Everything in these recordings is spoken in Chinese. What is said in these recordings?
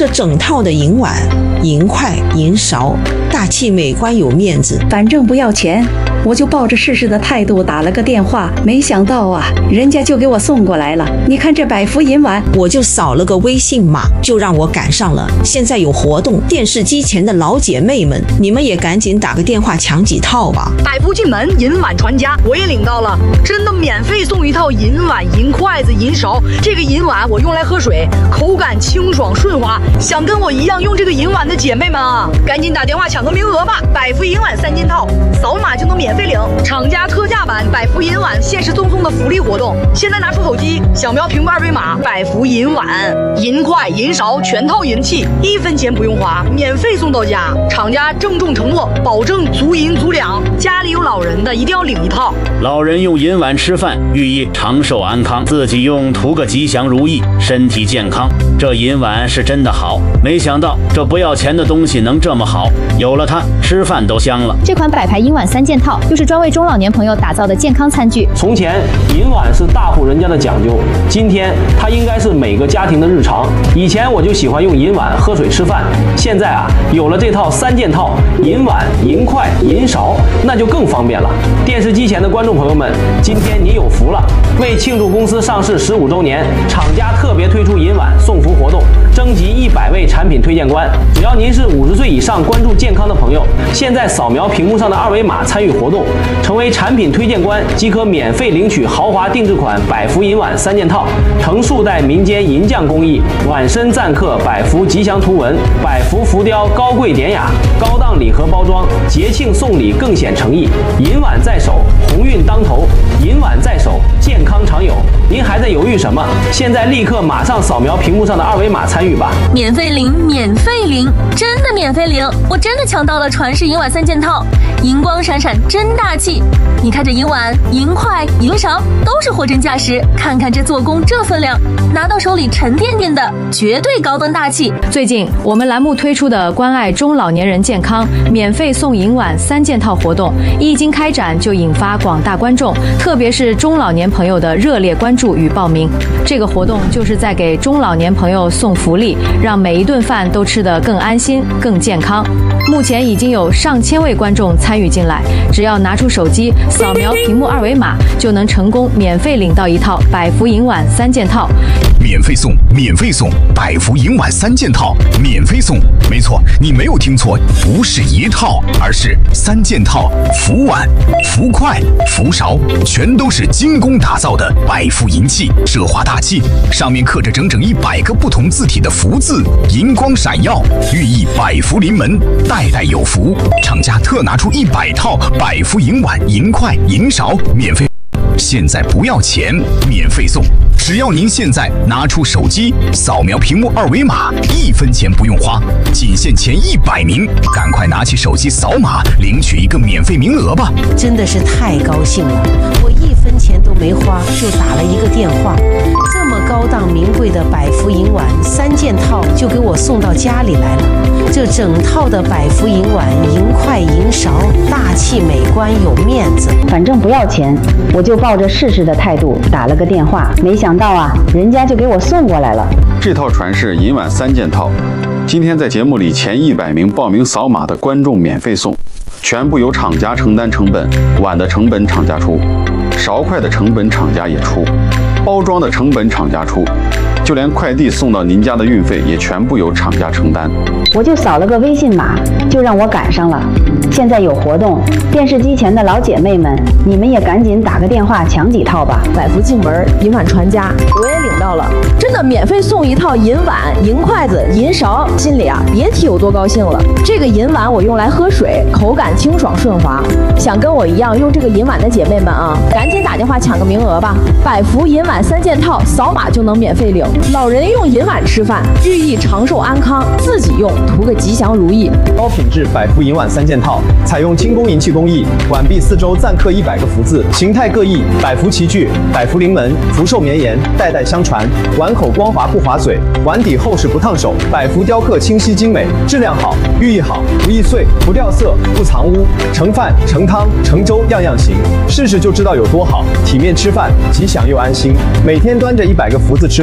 这整套的银碗、银筷、银勺，大气美观有面子， 反正不要钱，我就抱着试试的态度打了个电话，没想到啊，人家就给我送过来了。你看这百福银碗， 我就扫了个微信码，就让我赶上了。现在有活动，电视机前的老姐妹们，你们也赶紧打个电话抢几套吧。 百福进门，银碗传家，我也领到了，真的免费送一套银碗、银筷子、银勺。这个银碗我用来喝水，口感清爽顺滑。想跟我一样用这个银碗的姐妹们啊，赶紧打电话抢个名额吧。百福银碗3件套，扫码就能免费领。厂家特价版百福银碗限时赠送的福利活动，现在拿出手机扫描屏幕2维码，百福银碗、银筷、银勺全套银器，1分钱不用花，免费送到家。厂家郑重承诺，保证足银足两。家里有老人的一定要领一套。 老人用银碗吃饭，寓意长寿安康；自己用图个吉祥如意，身体健康。这银碗是真的好，没想到这不要钱的东西能这么好，有了它，吃饭都香了。 这款百牌银碗3件套，就是专为中老年朋友打造的健康餐具。 从前银碗是大户人家的讲究，今天它应该是每个家庭的日常。以前我就喜欢用银碗喝水吃饭，现在啊，有了这套3件套，银碗、银筷、银勺，那就更方便了。电视机前的观众朋友们，今天你有福了！为庆祝公司上市15周年，厂家特别推出银碗送福活动，征集100位产品推荐官。只要您是50岁以上关注健康的朋友，现在扫描屏幕上的2维码参与活动，成为产品推荐官即可免费领取豪华定制款百福银碗3件套，藤树带民间银匠工艺，碗身錾刻百福吉祥图文，百福浮雕高贵典雅，高档礼盒包装，节庆送礼更显诚意。银碗在手，鸿运当头；银碗在手，健康常有。您还在犹豫什么？现在立刻马上扫描屏幕上的2维码参与吧！ 免费领，免费领，真的免费领！我真的抢到了传世银碗3件套，银光闪闪，真大气！你看这银碗、银筷、银勺都是货真价实，看看这做工，这分量，拿到手里沉甸甸的，绝对高端大气。 最近我们栏目推出的关爱中老年人健康免费送银碗3件套活动，一经开展就引发广大观众，特别是中老年朋友的热烈关注与报名。这个活动就是在给中老年朋友送福利，让每一顿饭都吃得更安心、更健康。目前已经有上千位观众参与进来，只要拿出手机扫描屏幕2维码，就能成功免费领到一套百福银碗3件套。 免费送，免费送，百福银碗3件套，免费送。没错，你没有听错，不是一套，而是3件套，福碗、福筷、福勺，全都是精工打造的百福银器，奢华大气，上面刻着整整100个不同字体的福字，银光闪耀，寓意百福临门，代代有福。厂家特拿出100套百福银碗、银筷、银勺，免费。现在不要钱，免费送。只要您现在拿出手机扫描屏幕2维码，1分钱不用花，仅限前100名，赶快拿起手机扫码领取一个免费名额吧！ 真的是太高兴了，我1分钱都没花就打了一个电话，这么高档名贵的百福银碗3件套就给我送到家里来了。这整套的百福银碗、银筷、银勺，大气美观有面子， 反正不要钱，我就抱着试试的态度打了个电话，没想到啊，人家就给我送过来了。 这套传世银碗3件套，今天在节目里前100名报名扫码的观众免费送，全部由厂家承担成本，碗的成本厂家出，勺筷的成本厂家也出，包装的成本厂家出，就连快递送到您家的运费也全部由厂家承担。 我就扫了个微信码，就让我赶上了。现在有活动，电视机前的老姐妹们，你们也赶紧打个电话抢几套吧！ 百福进门，银碗传家，我也领到了，真的免费送一套银碗、银筷子、银勺，心里啊别提有多高兴了。这个银碗我用来喝水，口感清爽顺滑。想跟我一样用这个银碗的姐妹们啊，赶紧打电话抢个名额吧！百福银碗3件套，扫码就能免费领。老人用银碗吃饭，寓意长寿安康；自己用图个吉祥如意。 高品质百福银碗3件套，采用精工银器工艺，碗壁4周錾刻100个福字，形态各异，百福齐聚，百福临门，福寿绵延，代代相传。碗口光滑不划水，碗底厚实不烫手，百福雕刻清晰精美，质量好，寓意好，不易碎，不掉色，不藏污，盛饭、盛汤、盛粥样样行。试试就知道有多好，体面吃饭，吉祥又安心。每天端着100个福字吃饭，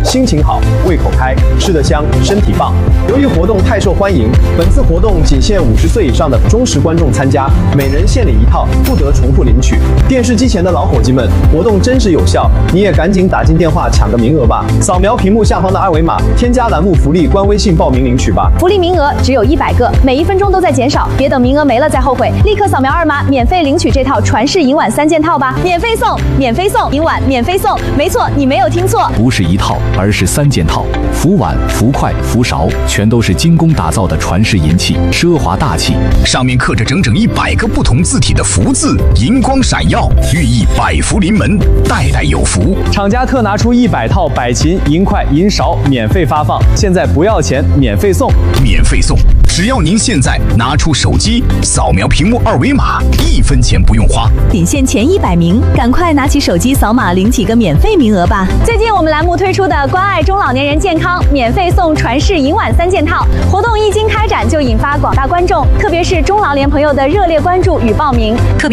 心情好，胃口开，吃得香，身体棒。由于活动太受欢迎，本次活动仅限50岁以上的忠实观众参加，每人限领1套，不得重复领取。电视机前的老伙计们，活动真实有效，你也赶紧打进电话抢个名额吧！扫描屏幕下方的2维码，添加栏目福利官微信报名领取吧。 福利名额只有100个，每1分钟都在减少，别等名额没了再后悔，立刻扫描2码，免费领取这套传世银碗3件套吧！免费送，免费送，银碗免费送，没错，你没有听错， 不是1套，而是3件套，福碗、福筷、福勺，全都是精工打造的传世银器，奢华大气，上面刻着整整100个不同字体的福字，银光闪耀，寓意百福临门，代代有福。 厂家特拿出100套百秦、银筷、银勺免费发放，现在不要钱，免费送， 免费送！只要您现在拿出手机，扫描屏幕2维码，1分钱不用花， 仅限前100名，赶快拿起手机扫码领取个免费名额吧！ 最近我们栏目推出的关爱中老年人健康，免费送传世银碗3件套活动一经开展，就引发广大观众，特别是中老年朋友的热烈关注与报名。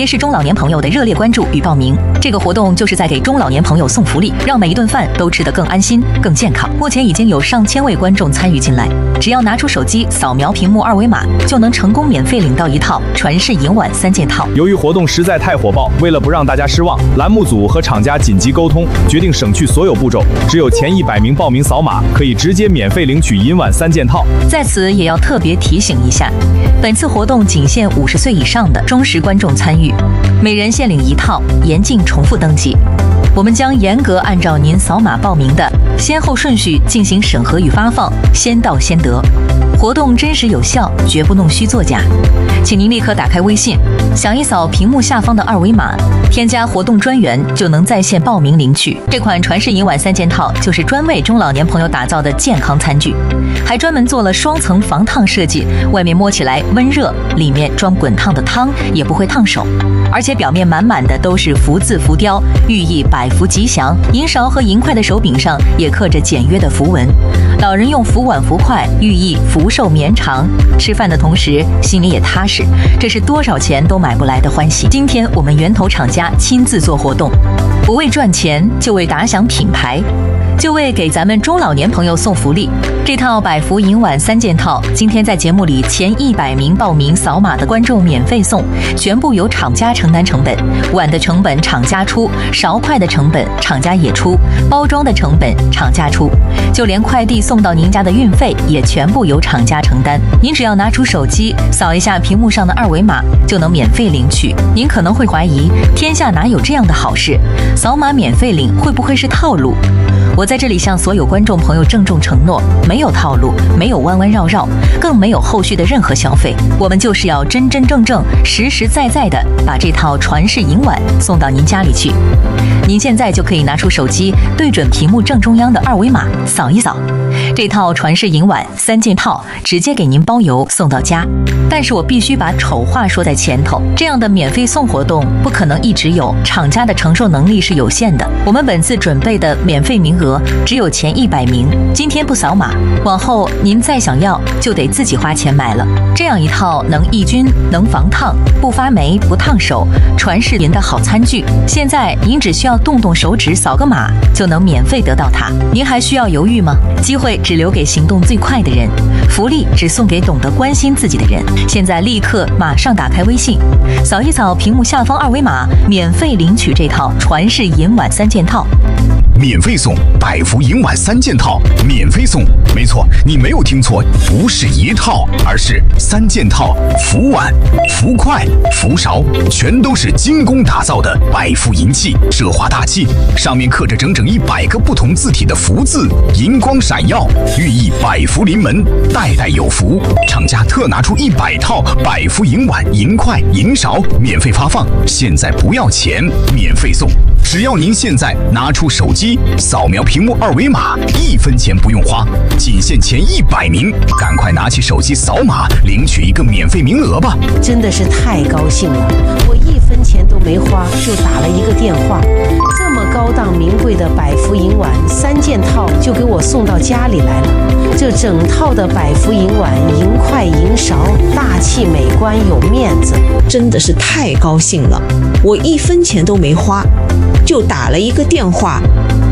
这个活动就是在给中老年朋友送福利，让每一顿饭都吃得更安心、更健康。目前已经有上千位观众参与进来，只要拿出手机扫描屏幕2维码，就能成功免费领到1套传世银碗3件套。 由于活动实在太火爆，为了不让大家失望，栏目组和厂家紧急沟通，决定省去所有步骤，只有前100名报名扫码，可以直接免费领取银碗3件套。 在此也要特别提醒一下，本次活动仅限50岁以上的忠实观众参与，每人限领1套，严禁重复登记。我们将严格按照您扫码报名的先后顺序进行审核与发放，先到先得。活动真实有效，绝不弄虚作假。请您立刻打开微信，扫一扫屏幕下方的2维码，添加活动专员，就能在线报名领取。这款传世银碗3件套就是专为中老年朋友打造的健康餐具，还专门做了双层防烫设计，外面摸起来温热，里面装滚烫的汤也不会烫手，而且表面满满的都是福字浮雕，寓意百福吉祥。银勺和银筷的手柄上也刻着简约的符文，老人用福碗福筷，寓意福寿绵长。吃饭的同时心里也踏实，这是多少钱都买不来的欢喜。今天我们源头厂家亲自做活动，不为赚钱，就为打响品牌，就为给咱们中老年朋友送福利。这套百福银碗3件套，今天在节目里前100名报名扫码的观众免费送，全部由厂家承担成本。碗的成本厂家出，勺筷的成本厂家也出，包装的成本厂家出，就连快递送到您家的运费也全部由厂家承担。您只要拿出手机扫一下屏幕上的2维码，就能免费领取。您可能会怀疑，天下哪有这样的好事？扫码免费领会不会是套路？我在这里向所有观众朋友郑重承诺，没有套路，没有弯弯绕绕，更没有后续的任何消费。我们就是要真真正正、实实在在的把这套传世银碗送到您家里去。您现在就可以拿出手机，对准屏幕正中央的2维码扫一扫，这套传世银碗3件套直接给您包邮送到家。但是我必须把丑话说在前头，这样的免费送活动不可能一直有，厂家的承受能力是有限的。我们本次准备的免费名额只有前100名，今天不扫码，往后您再想要就得自己花钱买了。这样一套能抑菌、能防烫、不发霉、不烫手、传世银的好餐具，现在您只需要动动手指扫个码就能免费得到它。您还需要犹豫吗？机会只留给行动最快的人，福利只送给懂得关心自己的人。现在立刻马上打开微信，扫一扫屏幕下方2维码，免费领取这套传世银碗3件套。 免费送百福银碗3件套，免费送！没错，你没有听错，不是1套，而是3件套，福碗、福筷、福勺，全都是精工打造的百福银器，奢华大气，上面刻着整整100个不同字体的福字，银光闪耀，寓意百福临门，代代有福。厂家特拿出100套百福银碗、银筷、银勺免费发放，现在不要钱，免费送！只要您现在拿出手机，扫描屏幕2维码，1分钱不用花，仅限前100名，赶快拿起手机扫码，领取一个免费名额吧！ 真的是太高兴了，我1分钱都没花，就打了一个电话，这么高档名贵的百福银碗3件套就给我送到家里来了。这整套的百福银碗、银筷、银勺，大气美观，有面子， 真的是太高兴了，我1分钱都没花，就打了一个电话，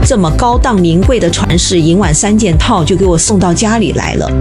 这么高档名贵的传世银碗3件套就给我送到家里来了。